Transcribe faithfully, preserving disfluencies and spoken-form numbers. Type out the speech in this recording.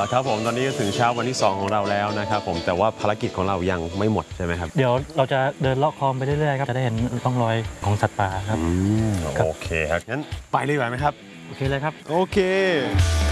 แล้วครับผมตอนนี้ก็ถึงเช้าวันที่สองของเราแล้วนะครับผมแต่ว่าภารกิจของเรายังไม่หมดใช่ไหมครับเดี๋ยวเราจะเดินเลาะคลองไปเรื่อยๆครับจะได้เห็นร่องรอยของสัตว์ป่าครับโอเคครับงั้นไปเลยไหมครับโอเคเลยครับโอเค